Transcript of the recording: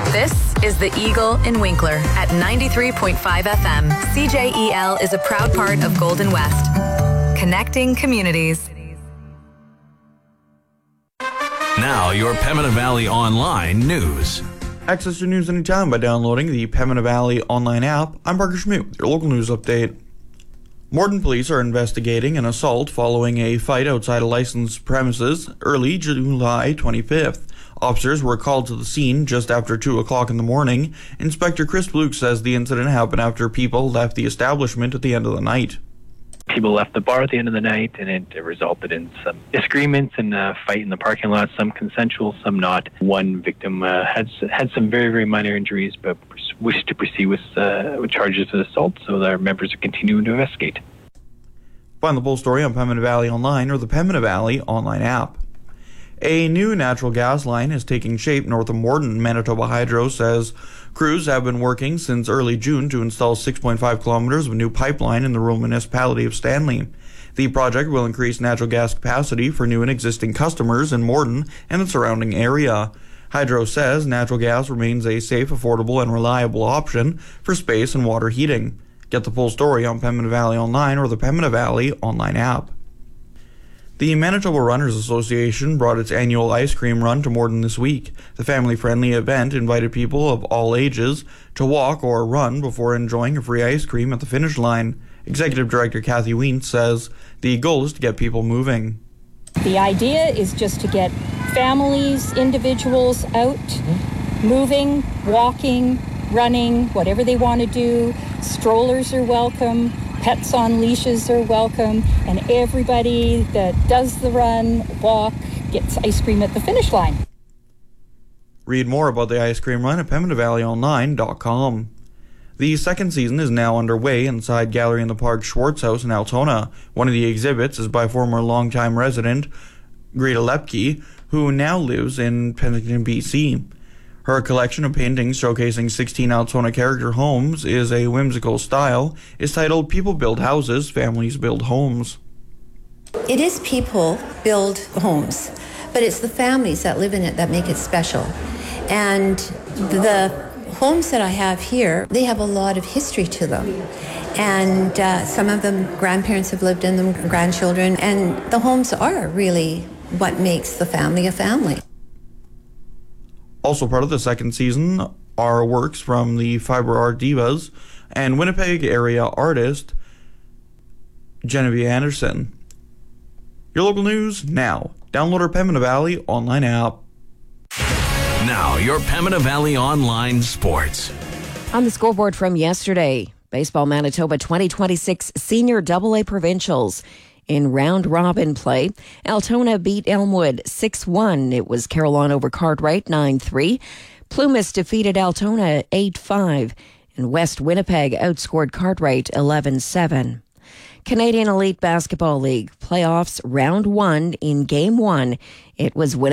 This is the Eagle in Winkler at 93.5 FM. CJEL is a proud part of Golden West. Connecting communities. Now, your Pembina Valley Online news. Access your news anytime by downloading the Pembina Valley Online app. I'm Parker Schmidt with your local news update. Morden police are investigating an assault following a fight outside a licensed premises early July 25th. Officers were called to the scene just after 2 o'clock in the morning. Inspector Chris Luke says the incident happened after people left the establishment at the end of the night. People left the bar at the end of the night, and it resulted in some disagreements and a fight in the parking lot, some consensual, some not. One victim had some very, very minor injuries, but wished to proceed with charges of assault, so their members are continuing to investigate. Find the full story on Pembina Valley Online or the Pembina Valley Online app. A new natural gas line is taking shape north of Morden. Manitoba Hydro says crews have been working since early June to install 6.5 kilometers of a new pipeline in the rural municipality of Stanley. The project will increase natural gas capacity for new and existing customers in Morden and the surrounding area. Hydro says natural gas remains a safe, affordable, and reliable option for space and water heating. Get the full story on Pembina Valley Online or the Pembina Valley Online app. The Manitoba Runners Association brought its annual ice cream run to Morden this week. The family-friendly event invited people of all ages to walk or run before enjoying a free ice cream at the finish line. Executive Director Kathy Wientz says the goal is to get people moving. The idea is just to get families, individuals out, moving, walking, running, whatever they want to do. Strollers are welcome. Pets on leashes are welcome, and everybody that does the run, walk, gets ice cream at the finish line. Read more about the ice cream run at PembinaValleyOnline.com. The second season is now underway inside Gallery in the Park Schwartz House in Altona. One of the exhibits is by former longtime resident Greta Lepke, who now lives in Penticton, BC. Her collection of paintings showcasing 16 Altona character homes is a whimsical style. It's titled People Build Houses, Families Build Homes. It is people build homes, but it's the families that live in it that make it special. And the homes that I have here, they have a lot of history to them. And some of them, grandparents have lived in them, grandchildren, and the homes are really what makes the family a family. Also part of the second season are works from the Fiber Art Divas and Winnipeg area artist Genevieve Anderson. Your local news now. Download our Pembina Valley Online app. Now, your Pembina Valley Online sports. On the scoreboard from yesterday, Baseball Manitoba 2026 Senior AA Provincials. In round-robin play, Altona beat Elmwood 6-1. It was Carillon over Cartwright 9-3. Plumas defeated Altona 8-5. And West Winnipeg outscored Cartwright 11-7. Canadian Elite Basketball League playoffs round 1 in Game 1. It was Winnipeg